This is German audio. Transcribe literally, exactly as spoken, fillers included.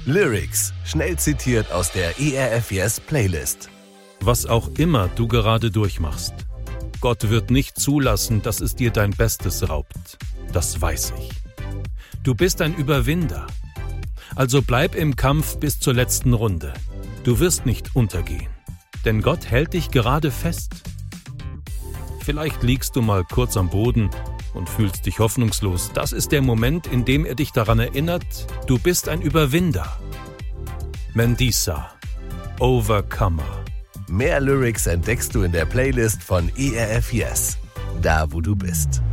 Lyrics, schnell zitiert aus der E R F Yes Playlist. Was auch immer du gerade durchmachst, Gott wird nicht zulassen, dass es dir dein Bestes raubt. Das weiß ich. Du bist ein Überwinder. Also bleib im Kampf bis zur letzten Runde. Du wirst nicht untergehen, denn Gott hält dich gerade fest. Vielleicht liegst du mal kurz am Boden und fühlst dich hoffnungslos. Das ist der Moment, in dem er dich daran erinnert, du bist ein Überwinder. Mendisa, Overcomer. Mehr Lyrics entdeckst du in der Playlist von E R F Yes, da wo du bist.